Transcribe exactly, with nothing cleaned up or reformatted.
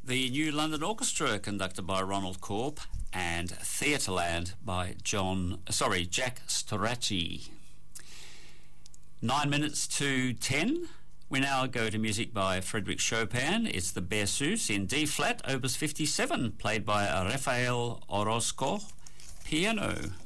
The New London Orchestra, conducted by Ronald Corp, and Theatreland by John, sorry, Jack Storacci. Nine minutes to ten. We now go to music by Frédéric Chopin. It's the Berceuse in D flat, Opus fifty-seven, played by Rafael Orozco, piano.